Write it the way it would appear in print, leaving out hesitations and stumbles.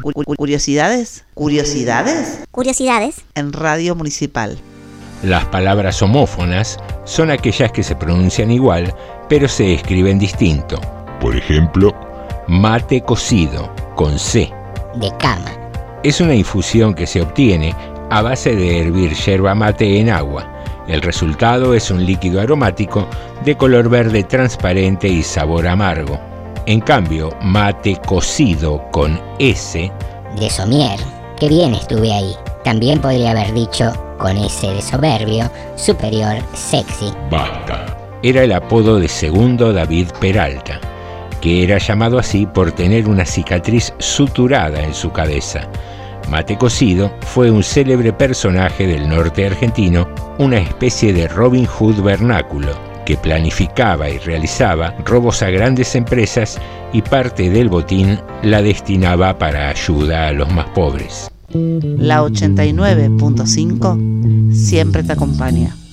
Curiosidades. Curiosidades. Curiosidades. En Radio Municipal. Las palabras homófonas son aquellas que se pronuncian igual, pero se escriben distinto. Por ejemplo, mate cocido, con C. De cama. Es una infusión que se obtiene a base de hervir yerba mate en agua. El resultado es un líquido aromático de color verde transparente y sabor amargo. En cambio, mate cocido con S. De somier. Qué bien estuve ahí. También podría haber dicho con S de soberbio, superior, sexy. Basta. Era el apodo de Segundo David Peralta, que era llamado así por tener una cicatriz suturada en su cabeza. Mate Cocido fue un célebre personaje del norte argentino, una especie de Robin Hood vernáculo, que planificaba y realizaba robos a grandes empresas y parte del botín la destinaba para ayuda a los más pobres. La 89.5 siempre te acompaña.